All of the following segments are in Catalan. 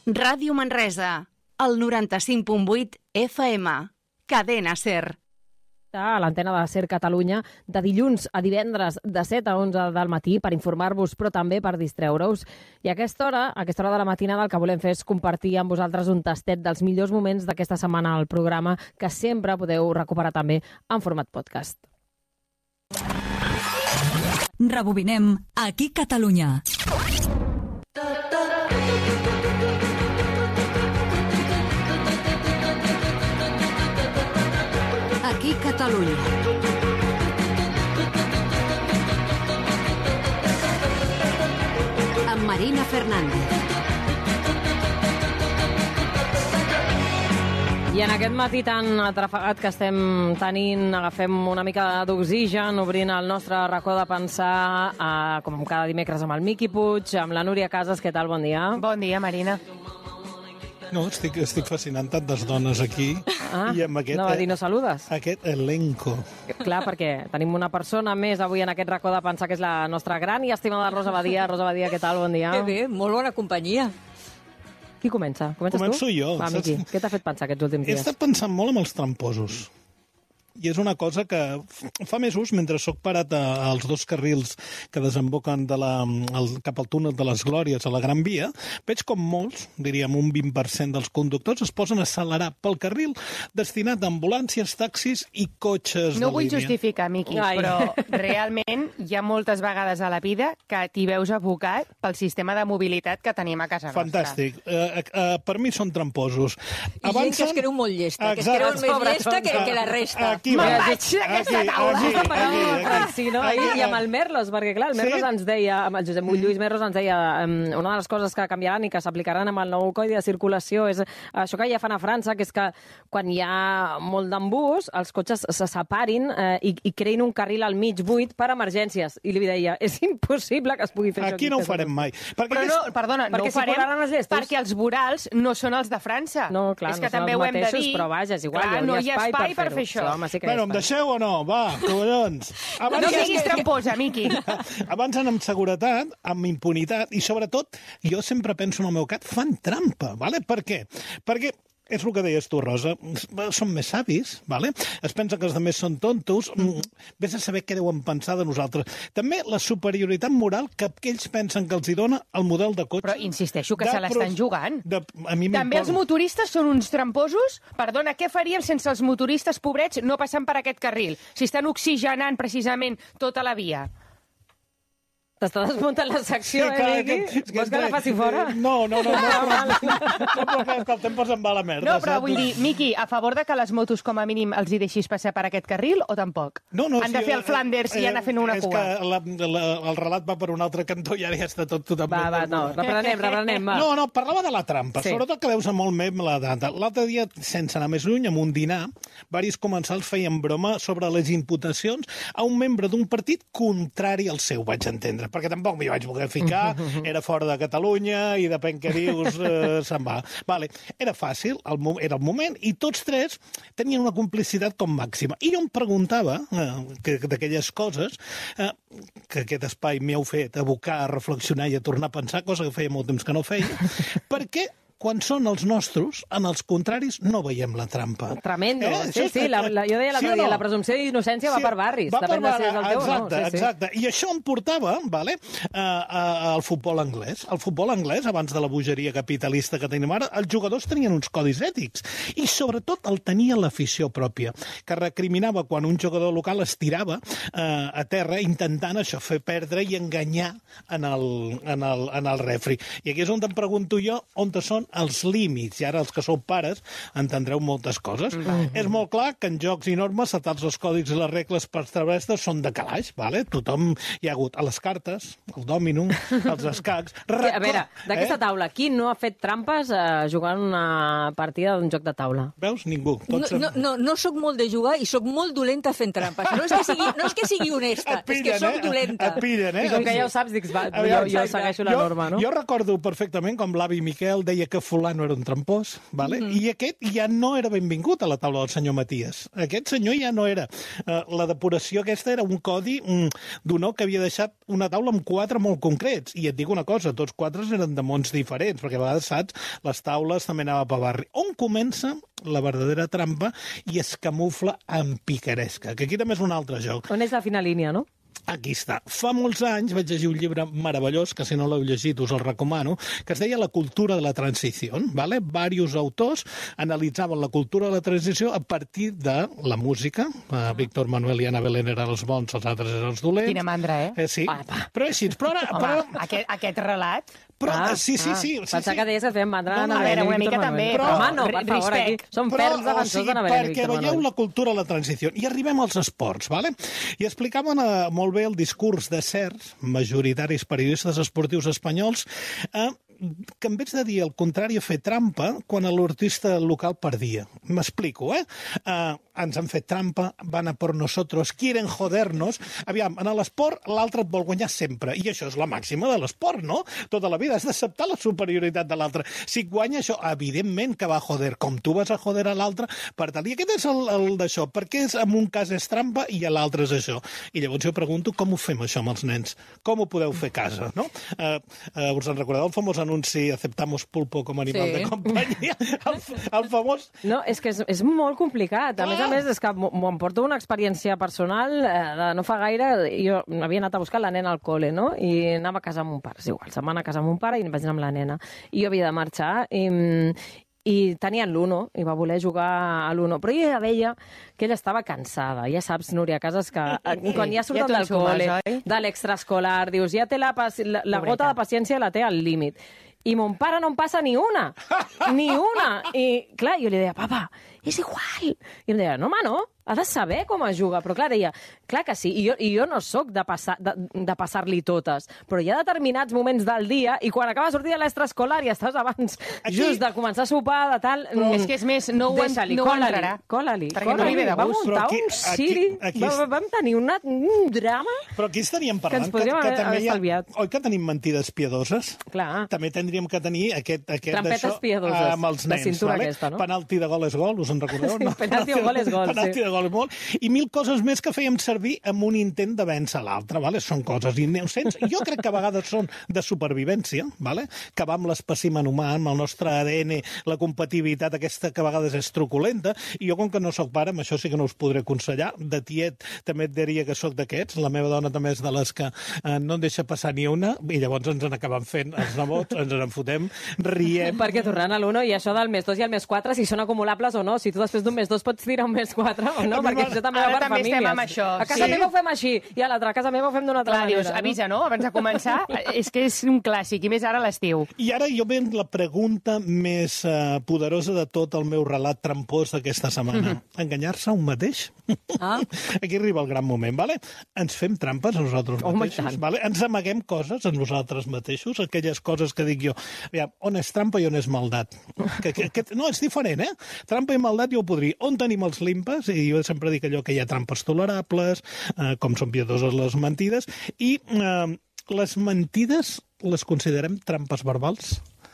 Ràdio Manresa, el 95.8 FM, Cadena SER. A l'antena de SER Catalunya de dilluns a divendres de 7 a 11 del matí per informar-vos però també per distreure-us. I a aquesta hora de la matinada el que volem fer és compartir amb vosaltres un tastet dels millors moments d'aquesta setmana al programa que sempre podeu recuperar també en format podcast. Rebobinem aquí Catalunya. Aquí Catalunya. Amb Marina Fernández. I en aquest matí tan atrafegat que estem tenint, agafem una mica d'oxigen, obrint el nostre racó de pensar, com cada dimecres amb el Miqui Puig, amb la Núria Casas. Què tal? Bon dia. Bon dia, Marina. No, estic fascinant tantes dones aquí. I amb aquest, no va dir no saludes? Aquest elenco. Clar, perquè tenim una persona més avui en aquest racó de pensar, que és la nostra gran i estimada Rosa Badia. Rosa Badia, què tal? Bon dia. Que bé, molt bona companyia. Qui comença? Comences Començo tu? jo. Va, Miqui, què t'ha fet pensar aquests últims dies? He estat pensant molt amb els tramposos. I és una cosa que fa mesos, mentre soc parat als dos carrils que desemboquen cap al túnel de les Glòries a la Gran Via, veig com molts, diríem un 20% dels conductors, es posen a accelerar pel carril destinat a ambulàncies, taxis i cotxes de línia. No vull justificar, Miqui, però realment hi ha moltes vegades a la vida que t'hi veus abocat pel sistema de mobilitat que tenim a casa nostra. Fantàstic. Per mi són tramposos. I gent que es creu molt llesta, que es creu més llesta que la resta. Aquí Me'n vaig d'aquesta taula. I amb el Merlos, perquè clar, el Merlos ens deia, amb el Josep Lluís Merlos ens deia, una de les coses que canviaran i que s'aplicaran amb el nou codi de circulació és això que ja fan a França, que és que quan hi ha molt d'embús, els cotxes se separin i creïn un carril al mig buit per emergències. I li deia, és impossible que es pugui fer això. Aquí no ho farem mai. Però no, perdona, no ho farem perquè els vorals no són els de França. No, clar, és que no són també els ho hem de mateixos, dir. però vaja, és igual, clar, no hi ha espai per fer això. Home, sí que Bueno, em deixeu o no? Va, collons. No siguis tramposa, Miqui. Abans amb seguretat, amb impunitat, i sobretot, jo sempre penso en el meu cap, fan trampa, vale? Per què? Perquè és el que deies tu, Rosa, són més savis, vale? Es pensa que els altres són tontos, vés a saber què deuen pensar de nosaltres. També la superioritat moral que ells pensen que els hi dona el model de cotxe. Però insisteixo que se l'estan jugant. També els motoristes són uns tramposos? Perdona, què faríem sense els motoristes pobrets no passant per aquest carril? Si estan oxigenant precisament tota la via. T'està desmuntant la secció, Miqui? Vols que la faci fora? No, però que el temps se'n va a la merda. No, però vull dir, Miqui, a favor de que les motos com a mínim els hi deixis passar per aquest carril o tampoc? No, han de fer el Flanders i anar fent una cua. És que el relat va per un altre cantó i ara ja està tot totalment... Va, no, reprenem, va. No, parlava de la trampa, sobretot que deu ser molt més la data. L'altre dia, sense anar més lluny, en un dinar, varis comensals feien broma sobre les imputacions a un membre d'un partit contrari al seu, vaig entendre, perquè tampoc m'hi vaig voler ficar, era fora de Catalunya i depèn què dius, se'n va. Vale. Era fàcil, era el moment, i tots tres tenien una complicitat com màxima. I jo em preguntava, d'aquelles coses, que aquest espai m'heu fet abocar a reflexionar i a tornar a pensar, cosa que feia molt temps que no feia, perquè quan són els nostres, en els contraris, no veiem la trampa. Tremendo. Sí, jo deia l'altre dia, la presumpció d'innocència va per barris. Depèn de si és el teu o no. Exacte. I això em portava al futbol anglès. El futbol anglès, abans de la bogeria capitalista que tenim ara, els jugadors tenien uns codis ètics. I sobretot el tenia l'afició pròpia, que recriminava quan un jugador local es tirava a terra intentant això, fer perdre i enganyar en el refri. I aquí és on em pregunto jo, on són els límits, i ara els que sou pares entendreu moltes coses. És molt clar que en jocs i normes saltar-se els còdics i les regles per establertes són de calaix, vale? Tothom hi ha hagut a les cartes, el dòmino, els escacs... A veure, d'aquesta taula, qui no ha fet trampes jugant una partida d'un joc de taula? Veus? Ningú. No sóc molt de jugar i sóc molt dolenta fent trampes. No és que sigui honesta, és que sóc dolenta. Et pillen, I com que ja ho saps, dic, jo segueixo la norma, no? Jo recordo perfectament com l'avi Miquel deia que que fulano era un trampós, vale? I aquest ja no era benvingut a la taula del senyor Matías. Aquest senyor ja no era. La depuració aquesta era un codi d'honor que havia deixat una taula amb 4 molt concrets. I et dic una cosa, tots 4 eren de mons diferents, perquè a vegades, saps, les taules també anava per barri. On comença la verdadera trampa i es camufla en picaresca, que aquí també és un altre joc. On és la fina línia, no? Aquí està. Fa molts anys vaig llegir un llibre meravellós, que si no l'heu llegit us el recomano, que es deia La cultura de la transició. ¿Vale? Varios autors analitzaven la cultura de la transició a partir de la música. Víctor Manuel i Ana Belén eren els bons, els altres eren els dolents. Quina mandra, Sí, però així. Però ara... Aquest relat... Sí. Pensava que deies que fèiem mandra a veure, una mica també. Però, home, no, per favor, aquí som ferms defensors d'Ana Belén i Víctor Manuel. Perquè veieu la cultura de la transició. I arribem als esports, ¿vale? I explicaven molt bé el discurs de certs majoritaris periodistes esportius espanyols que en vez de dir el contrari a fer trampa quan l'artista local perdia. M'explico, ens han fet trampa, van a por nosotros, quieren jodernos. Aviam, en l'esport l'altre et vol guanyar sempre, i això és la màxima de l'esport, no? Tota la vida has d'acceptar la superioritat de l'altre. Si et guanya això, evidentment que va a joder, com tu vas a joder a l'altre, per tal. I aquest és el d'això, perquè en un cas és trampa i a l'altre és això. I llavors jo pregunto com ho fem això amb els nens? Com ho podeu fer a casa, no? Us en recordeu el famós anunci aceptamos pulpo com a animal de companyia? El famós... No, és que és molt complicat. A més, és que m'ho porto una experiència personal de no fa gaire. Jo havia anat a buscar la nena al col·le, no? I anava a casa amb un pare. És igual, se'n va anar a casa amb un pare i vaig anar amb la nena. I jo havia de marxar i tenien l'Uno, i va voler jugar a l'Uno. Però jo ja veia que ella estava cansada. Ja saps, Núria Casas, que quan ja surten del col·le, de l'extraescolar, dius, ja té la gota de paciència la té al límit. I mon pare no em passa ni una. Ni una. I, clar, jo li deia, papa, és igual. I em deia, no, home, no, ha de saber com es juga. Però, clar, deia, clar que sí. I jo no sóc de passar-li totes. Però hi ha determinats moments del dia i quan acaba de sortir de l'extraescolar i estàs abans just de començar a sopar, de tal... És que és més, no ho entrarà. Cola-li. Perquè no li ve de gust. Vam muntar un ciri, vam tenir un drama... Però aquí estaríem parlant que ens podríem haver estalviat. Oi que tenim mentides piadoses? Clar. També tindríem que tenir aquest trampetes piadoses, amb els nens. de cintura aquesta, no? Penalti de gol és gol, us en recordeu? Sí, penalti de gol és gol, penalti de gol és gol. I 1000 coses més que fèiem servir amb un intent de vèncer l'altre, ¿vale? Són coses innocents. Jo crec que a vegades són de supervivència, ¿vale? Que va amb l'espècimen humà, amb el nostre ADN, la compatibilitat aquesta que a vegades és truculenta, i jo, com que no sóc pare, amb això sí que no us podré aconsellar. De tiet també et diria que sóc d'aquests. La meva dona també és de les que no en deixa passar ni una, i llavors ens en acabem fent els nebots, ens en fotem, riem... Perquè tornant a l'1 i això del més 2 i el més 4, si són acumulables o no, si tu després d'un més 2 pots tirar un més 4 o no, perquè això també va per famílies. Estem amb això. A casa meva ho fem així, i a l'altra, a casa meva ho fem d'una altra manera. Dius, avisa, no?, abans de començar. És que és un clàssic, i més ara a l'estiu. I ara jo ven la pregunta més poderosa de tot el meu relat trampós d'aquesta setmana. Enganyar-se a un mateix? Aquí arriba el gran moment, ¿vale? Ens fem trampes a nosaltres mateixos, ¿vale? Ens amaguem coses a nosaltres mateixos, aquelles coses que dic jo, aviam, on és trampa i on és maldat? No, és diferent, eh? Trampa i maldat jo ho podria. On tenim els limpes? I jo sempre dic allò que hi ha trampes tolerables, com són piadoses les mentides, i les mentides les considerem trampes verbals?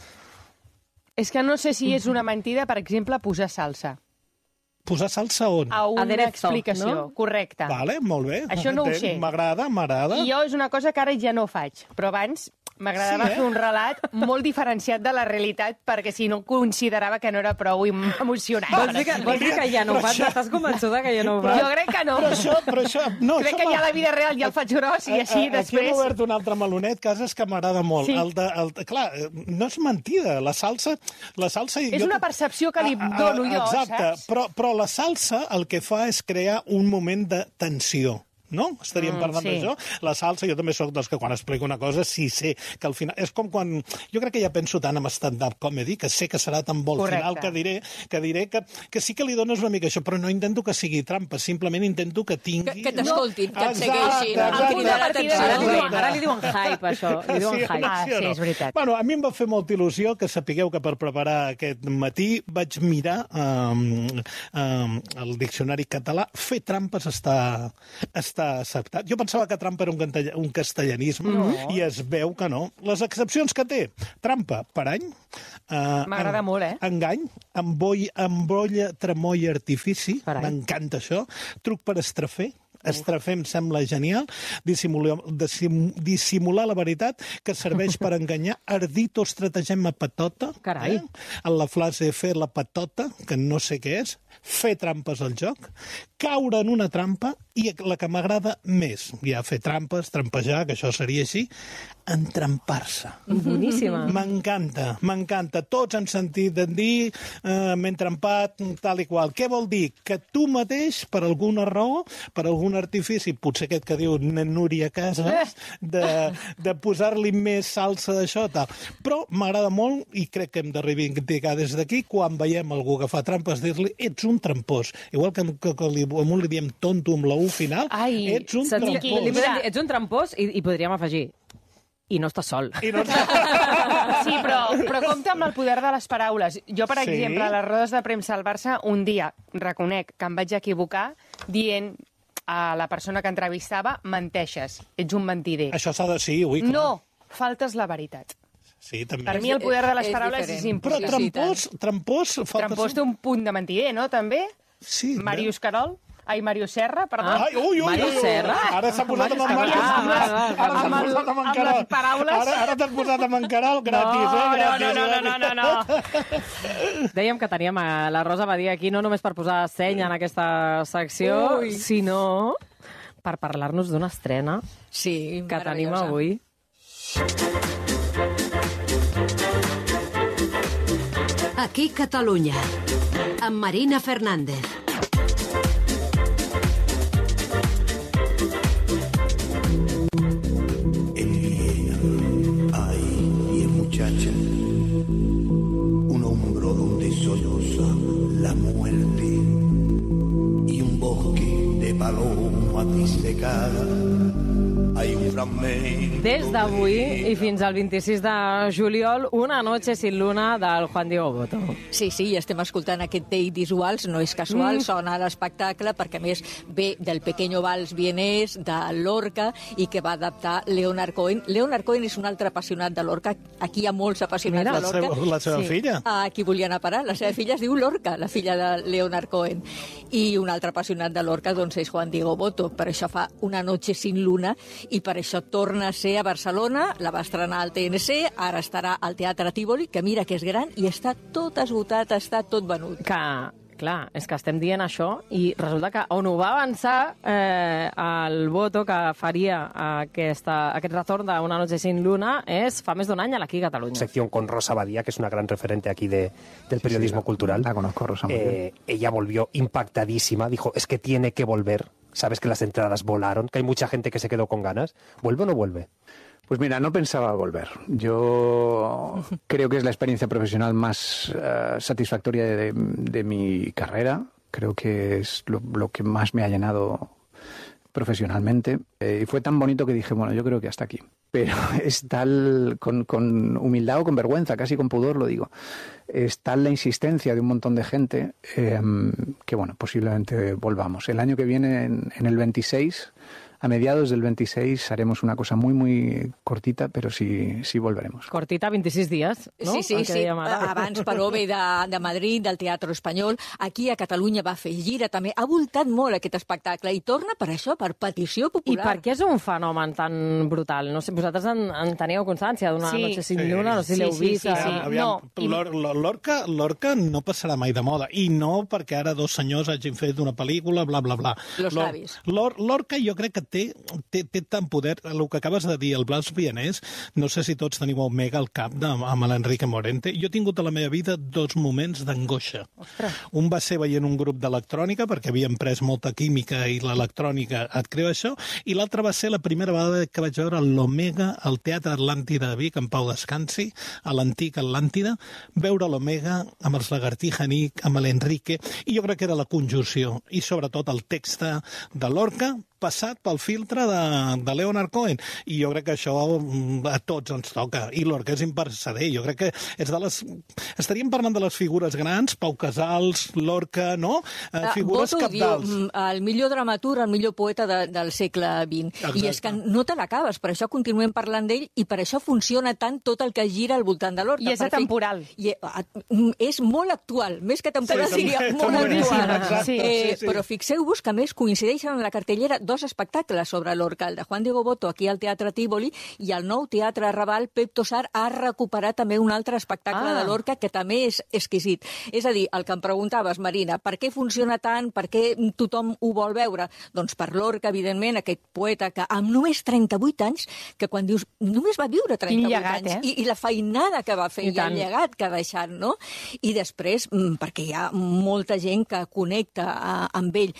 És que no sé si és una mentida, per exemple, posar salsa. Posar salsa on? A una explicació, no? Correcte. Vale, molt bé. Això no ho sé. M'agrada. I jo és una cosa que ara ja no faig, però abans m'agradava fer un relat molt diferenciat de la realitat, perquè si no considerava que no era prou emocionant. Vols dir que ja no ho fas? Estàs convençuda que ja no ho fas? Jo crec que no. Però això no, crec que ja a la vida real ja el faig gros i així després... Aquí hem obert un altre melonet, Casas, que m'agrada molt. Sí. Clar, no és mentida. La salsa... És una percepció que li dono jo, exacte, saps? Però la salsa el que fa és crear un moment de tensió. No? Estaríem parlant d'això. La salsa, jo també sóc dels que quan explico una cosa sí sé que al final... És com quan... Jo crec que ja penso tant en stand-up comedy que sé que serà tan bo al final que diré que sí que li dones una mica això, però no intento que sigui trampa, simplement intento que tingui... Que t'escoltin, que et segueixin, a cridar l'atenció. Ara li diuen hype, això. Li diuen hype. Sí, és veritat. Bueno, a mi em va fer molta il·lusió que sapigueu que per preparar aquest matí vaig mirar el diccionari català. Fer trampes està està acceptat. Jo pensava que trampa era un castellanisme i es veu que no. Les excepcions que té, trampa per any. M'agrada molt, Engany, embrolla, tremol i artifici. M'encanta això. Truc per estrafer. Estrafer em sembla genial. Dissimular la veritat, que serveix per enganyar. Ardit o estratagema patota. Carai. En la frase fer la patota, que no sé què és. Fer trampes al joc. Caure en una trampa. I la que m'agrada més, ja fer trampes, trampejar, que això seria així, entrampar-se. Boníssima. M'encanta. Tots hem sentit de dir m'he entrampat, tal i qual. Què vol dir? Que tu mateix, per alguna raó, per algun artifici, potser aquest que diu Núria Casas, de posar-li més salsa d'això, tal. Però m'agrada molt, i crec que hem de reivindicar des d'aquí, quan veiem algú que fa trampes, dir-li, ets un trampós. Igual que li diem tonto amb la U final, ets un trampós. Ets un trampós i podríem afegir i no estàs sol. Sí, però compta amb el poder de les paraules. Jo, per exemple, a les rodes de premsa al Barça, un dia reconec que em vaig equivocar dient a la persona que entrevistava, menteixes, ets un mentider. Això s'ha de dir, ui. No, faltes la veritat. Sí, també. Per mi el poder de les paraules és important. Però trampós... Trampós té un punt de mentider, no, també? Sí. Màrius Carol? Ai, Màrius Serra, perdó. Màrius Serra? Ara s'ha posat amb en Màrius. Amb les paraules. Ara t'has posat amb en Carol gratis, No. Dèiem que teníem la Rosa Badia aquí no només per posar seny en aquesta secció, sinó per parlar-nos d'una estrena que tenim avui. Aquí Catalunya, amb Marina Fernández. Un hombro donde solloza la muerte y un bosque de palomas disecada. Hay un fragmento. Des d'avui i fins al 26 de juliol, Una noche sin luna del Juan Diego Botto. Sí, estem escoltant aquest Day Visuals, no és casual, sona a l'espectacle, perquè a més ve del Pequeño Vals vienès, de Lorca, i que va adaptar Leonard Cohen. Leonard Cohen és un altre apassionat de Lorca. Aquí hi ha molts apassionats de Lorca. La seva filla. Aquí volia anar a parar. La seva filla es diu Lorca, la filla de Leonard Cohen. I un altre apassionat de Lorca doncs, és Juan Diego Botto. Per això fa Una noche sin luna i per això torna a ser a Barcelona, la va estrenar al TNC, ara estarà al Teatre Tívoli, que mira que és gran i està tot esgotat, està tot venut. Clar, és que estem dient això i resulta que on ho va avançar el Botto que faria aquest retorn d'Una noche sin luna és fa més d'un any aquí a Catalunya. Sección con Rosa Badia, que es una gran referente aquí del periodismo cultural. La conozco, Rosa. Ella volvió impactadísima, dijo, es que tiene que volver. Sabes que las entradas volaron, que hay mucha gente que se quedó con ganas. ¿Vuelve o no vuelve? Pues mira, no pensaba volver. Yo creo que es la experiencia profesional más satisfactoria de mi carrera. Creo que es lo que más me ha llenado profesionalmente. Y fue tan bonito que dije, bueno, yo creo que hasta aquí. Pero es tal, con humildad o con vergüenza, casi con pudor lo digo, es tal la insistencia de un montón de gente que, bueno, posiblemente volvamos. El año que viene, en el 26... A mediados del 26 haremos una cosa muy, muy cortita, però sí volveremos. Cortita, 26 dies, no? Sí. Abans, però, ve de Madrid, del Teatre Espanyol. Aquí a Catalunya va fer gira, també. Ha voltat molt aquest espectacle i torna per això, per petició popular. I per què és un fenomen tan brutal? No sé, vosaltres en teníeu constància d'Una noche sin luna? No sé si l'heu vist. Lorca no passarà mai de moda. I no perquè ara dos senyors hagin fet una pel·lícula, bla, bla, bla. Los Lavis. Lorca jo crec que té tant poder. El que acabes de dir, el Vals vienès, no sé si tots teniu Omega al cap amb l'Enrique Morente. Jo he tingut a la meva vida dos moments d'angoixa. Un va ser veient un grup d'electrònica, perquè havíem pres molta química i l'electrònica et creu això, i l'altra va ser la primera vegada que vaig veure l'Omega al Teatre Atlàntida de Vic, en Pau Descansi, a l'antic Atlàntida, veure l'Omega amb els Lagartija Nick, amb l'Enrique, i jo crec que era la conjunció, i sobretot el text de Lorca, passat pel filtre de Leonard Cohen. I jo crec que això a tots ens toca. I Lorca és imprecedent. Jo crec que és de les... Estaríem parlant de les figures grans, Pau Casals, Lorca, no? Figures cabdals. El millor dramaturg, el millor poeta del segle XX. Exacte. I és que no te l'acabes, per això continuem parlant d'ell i per això funciona tant tot el que gira al voltant de Lorca. I és atemporal. És molt actual, més que temporal, diria molt actual. Però fixeu-vos que, a més, coincideixen en la cartellera dos espectacles sobre Lorca, el de Juan Diego Botto aquí al Teatre Tívoli i al nou Teatre Raval. Pep Tosar ha recuperat també un altre espectacle de Lorca que també és exquisit. És a dir, el que em preguntaves, Marina, per què funciona tant, per què tothom ho vol veure? Doncs per Lorca, evidentment, aquest poeta que amb només 38 anys, que quan dius, només va viure 38 anys, i la feinada que va fer, i el llegat que ha deixat, no? I després, perquè hi ha molta gent que connecta amb ell,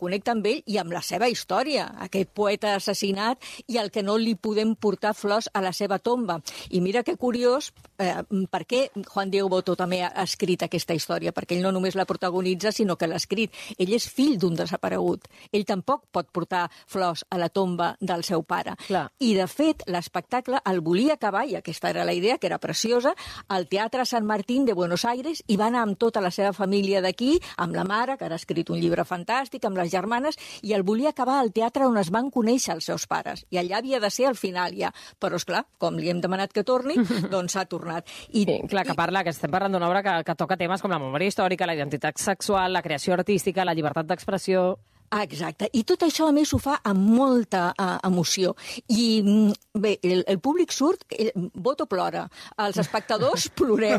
i amb la seva història, aquest poeta assassinat i el que no li podem portar flors a la seva tomba. I mira que curiós, per què Juan Diego Botto també ha escrit aquesta història? Perquè ell no només la protagonitza, sinó que l'ha escrit. Ell és fill d'un desaparegut. Ell tampoc pot portar flors a la tomba del seu pare. Clar. I, de fet, l'espectacle el volia acabar, i aquesta era la idea, que era preciosa, al Teatre San Martín de Buenos Aires, i va anar amb tota la seva família d'aquí, amb la mare, que ara ha escrit un llibre fantàstic, amb les germanes, i el volia acabar al teatre on es van conèixer els seus pares. I allà havia de ser al final, ja. Però, esclar, com li hem demanat que torni, doncs s'ha tornat. Que estem parlant d'una obra que toca temes com la memòria històrica, la identitat sexual, la creació artística, la llibertat d'expressió... Exacte. I tot això, a més, ho fa amb molta emoció. I, bé, el públic surt, Botto plora, els espectadors plorem.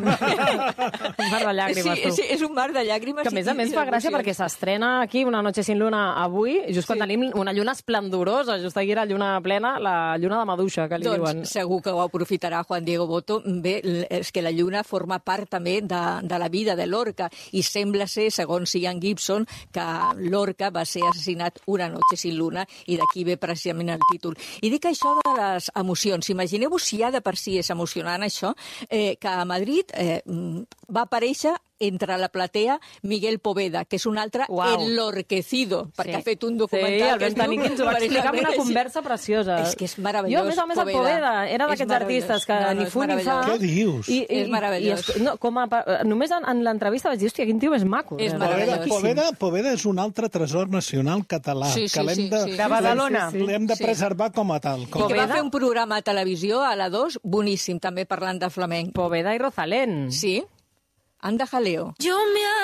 Un mar de llàgrimes, tu. Sí, és un mar de llàgrimes. Que, a més, fa gràcia perquè s'estrena aquí Una noche sin luna avui, just quan tenim una lluna esplendorosa, just aquí la lluna plena, la lluna de Maduixa, que li diuen. Doncs segur que ho aprofitarà Juan Diego Botto. Bé, és que la lluna forma part també de la vida de Lorca, i sembla ser, segons Ian Gibson, que Lorca va ser assassinat Una noche sin luna, i d'aquí ve precisament el títol. I dic això de les emocions. Imagineu-vos si ja de per si és emocionant això, que a Madrid va aparèixer entre la platea Miguel Poveda, que és un altre enlorquecido, perquè ha fet un documental... Sí, el vam tenir que ens ho va explicar en una conversa preciosa. És que és meravellós, Jo, a més, el Poveda era d'aquests artistes que ni fu ni fa... Què dius? És meravellós. Només en l'entrevista vaig dir, hòstia, quin tio més maco. És meravellós. Poveda és un altre tresor nacional català, que l'hem de Badalona. L'hem de preservar com a tal. I que va fer un programa a televisió, a la 2, boníssim, també parlant de flamenc. Poveda i Rosalén. Sí. Anda jaleo.